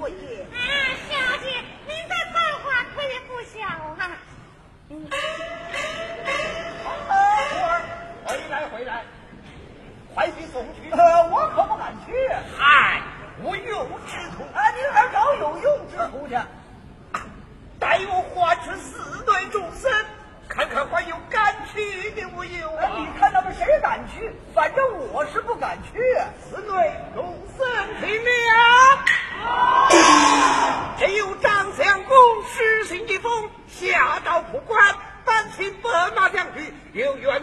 多也。 小姐，您的造化可也不小啊。 回来，快去送去。 我可不敢去。 嗨，无用之徒。 你哪找有用之徒去？ 待我唤出4队众僧，看看还有敢去的无有啊？ 你看他们谁敢去？反正我是不敢去。 4队众僧听了。只有张相公失信一封，下诏不管，单请本马将军，有冤